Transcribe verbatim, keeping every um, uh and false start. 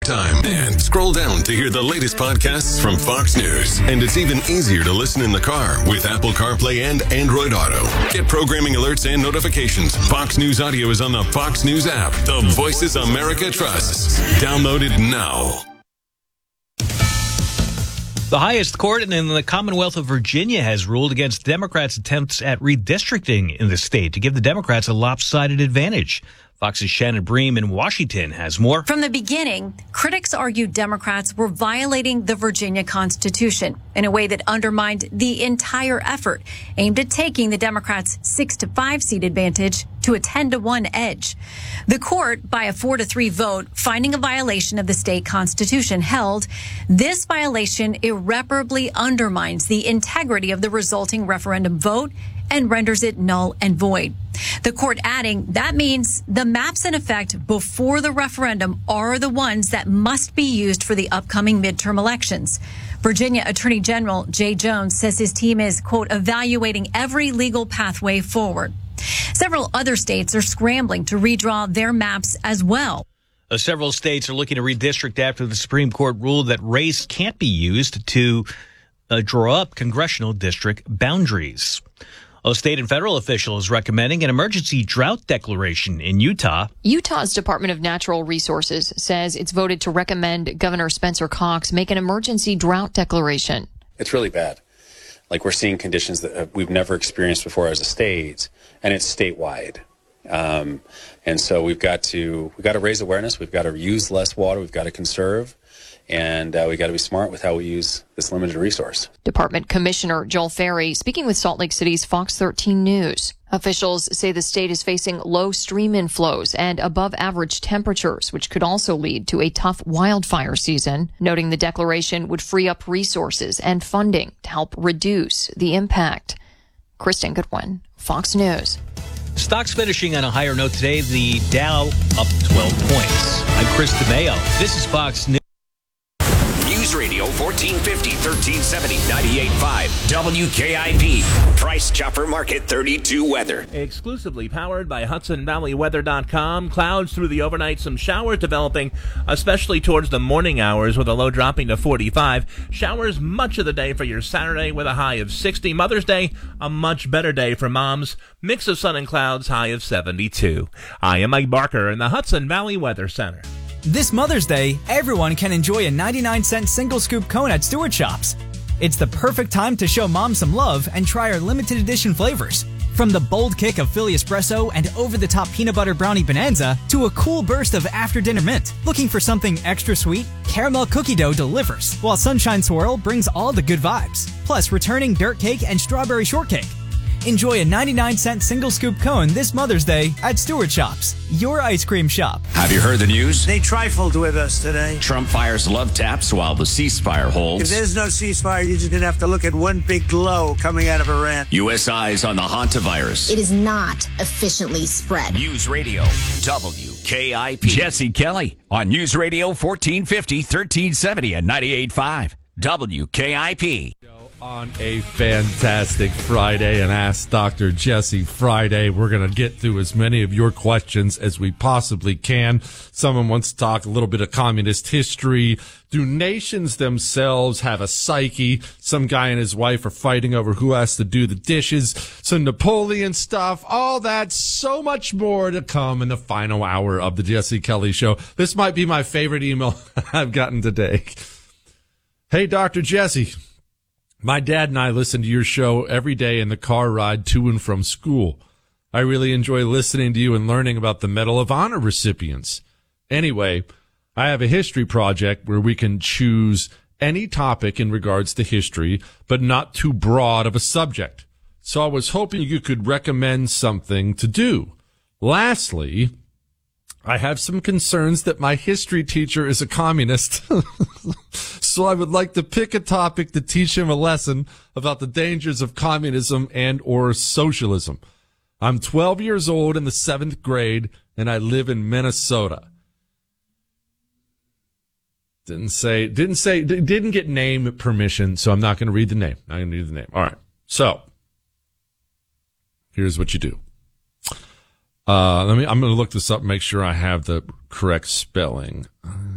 time and scroll down to hear the latest podcasts from Fox News. And it's even easier to listen in the car with Apple CarPlay and Android Auto. Get programming alerts and notifications. Fox News Audio is on the Fox News app. The Voices America trusts. Download it now. The highest court in the Commonwealth of Virginia has ruled against Democrats' attempts at redistricting in the state to give the Democrats a lopsided advantage. Fox's Shannon Bream in Washington has more. From the beginning, critics argued Democrats were violating the Virginia Constitution in a way that undermined the entire effort aimed at taking the Democrats' six to five seat advantage to a ten to one edge. The court, by a four to three vote, finding a violation of the state constitution, held this violation irreparably undermines the integrity of the resulting referendum vote and renders it null and void. The court adding that means the maps in effect before the referendum are the ones that must be used for the upcoming midterm elections. Virginia Attorney General Jay Jones says his team is, quote, evaluating every legal pathway forward. Several other states are scrambling to redraw their maps as well. Uh, several states are looking to redistrict after the Supreme Court ruled that race can't be used to uh, draw up congressional district boundaries. A state and federal official is recommending an emergency drought declaration in Utah. Utah's Department of Natural Resources says it's voted to recommend Governor Spencer Cox make an emergency drought declaration. It's really bad. Like, we're seeing conditions that we've never experienced before as a state, and it's statewide. Um, and so we've got to we've got to raise awareness. We've got to use less water. We've got to conserve. And uh, we got to be smart with how we use this limited resource. Department Commissioner Joel Ferry speaking with Salt Lake City's Fox thirteen News. Officials say the state is facing low stream inflows and above average temperatures, which could also lead to a tough wildfire season, noting the declaration would free up resources and funding to help reduce the impact. Kristen Goodwin, Fox News. Stocks finishing on a higher note today. The Dow up twelve points. I'm Chris DeMayo. This is Fox News. News Radio fourteen fifty, thirteen seventy, ninety-eight point five, W K I P. Price Chopper Market thirty-two weather. Exclusively powered by Hudson Valley Weather dot com. Clouds through the overnight, some showers developing, especially towards the morning hours with a low dropping to forty-five. Showers much of the day for your Saturday with a high of sixty. Mother's Day, a much better day for moms. Mix of sun and clouds, high of seventy-two. I am Mike Barker in the Hudson Valley Weather Center. This Mother's Day, everyone can enjoy a ninety-nine cent single scoop cone at Stewart Shops. It's the perfect time to show mom some love and try our limited edition flavors. From the bold kick of Philly Espresso and over-the-top peanut butter brownie bonanza to a cool burst of after-dinner mint. Looking for something extra sweet? Caramel cookie dough delivers, while Sunshine Swirl brings all the good vibes. Plus, returning dirt cake and strawberry shortcake. Enjoy a ninety-nine cent single scoop cone this Mother's Day at Stewart Shops, your ice cream shop. Have you heard the news? They trifled with us today. Trump fires love taps while the ceasefire holds. If there's no ceasefire, you're just going to have to look at one big glow coming out of Iran. U S eyes on the hantavirus. It is not efficiently spread. News Radio, W K I P. Jesse Kelly on News Radio fourteen fifty, thirteen seventy, and ninety-eight point five, W K I P. On a fantastic Friday and Ask Doctor Jesse Friday. We're going to get through as many of your questions as we possibly can. Someone wants to talk a little bit of communist history. Do nations themselves have a psyche? Some guy and his wife are fighting over who has to do the dishes. Some Napoleon stuff. All that, so much more to come in the final hour of the Jesse Kelly Show. This might be my favorite email I've gotten today. Hey, Doctor Jesse. My dad and I listen to your show every day in the car ride to and from school. I really enjoy listening to you and learning about the Medal of Honor recipients. Anyway, I have a history project where we can choose any topic in regards to history, but not too broad of a subject. So I was hoping you could recommend something to do. Lastly, I have some concerns that my history teacher is a communist. So I would like to pick a topic to teach him a lesson about the dangers of communism and or socialism. I'm twelve years old in the seventh grade, and I live in Minnesota. Didn't say, didn't say, didn't get name permission, so I'm not going to read the name. I'm going to read the name. All right. So here's what you do. Uh, let me, I'm going to look this up and make sure I have the correct spelling.